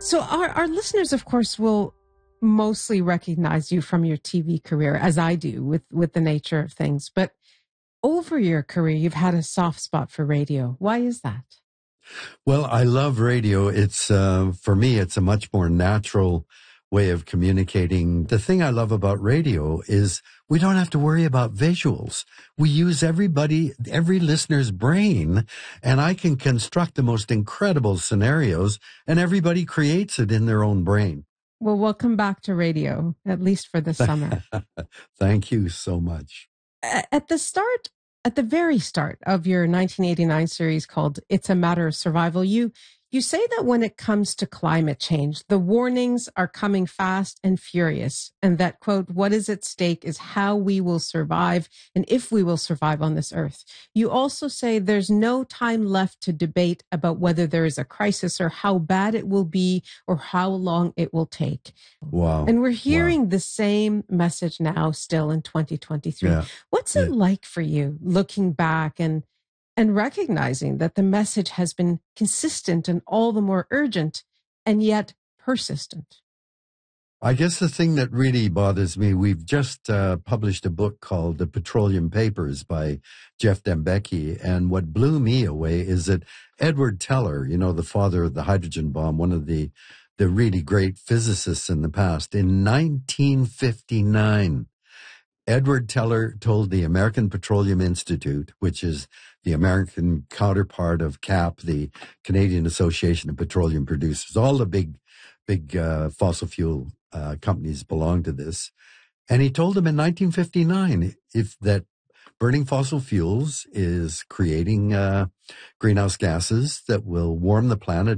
So our listeners, of course, will mostly recognize you from your TV career, as I do with the nature of things. But over your career, you've had a soft spot for radio. Why is that? Well, I love radio. It's, for me, it's a much more natural way of communicating. The thing I love about radio is we don't have to worry about visuals. We use every listener's brain, and I can construct the most incredible scenarios, and everybody creates it in their own brain. Well, welcome back to radio, at least for the summer. Thank you so much. At the very start of your 1989 series called It's a Matter of Survival, you say that when it comes to climate change, the warnings are coming fast and furious, and that, quote, what is at stake is how we will survive and if we will survive on this earth. You also say there's no time left to debate about whether there is a crisis or how bad it will be or how long it will take. Wow. And we're hearing the same message now still in 2023. Yeah. What's it like for you looking back and recognizing that the message has been consistent and all the more urgent and yet persistent? I guess the thing that really bothers me, we've just published a book called The Petroleum Papers by Jeff Dembicki, and what blew me away is that Edward Teller, the father of the hydrogen bomb, one of the really great physicists in the past, in 1959, Edward Teller told the American Petroleum Institute, which is the American counterpart of CAP, the Canadian Association of Petroleum Producers. All the big fossil fuel companies belong to this. And he told them in 1959 that burning fossil fuels is creating greenhouse gases that will warm the planet